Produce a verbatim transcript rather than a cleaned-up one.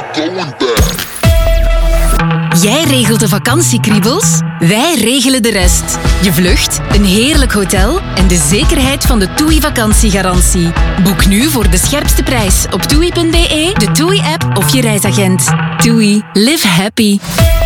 going back. Jij regelt de vakantiekriebels, wij regelen de rest. Je vlucht, een heerlijk hotel en de zekerheid van de TUI vakantiegarantie. Boek nu voor de scherpste prijs op toei punt be, de TUI-app of je reisagent. TUI, live happy.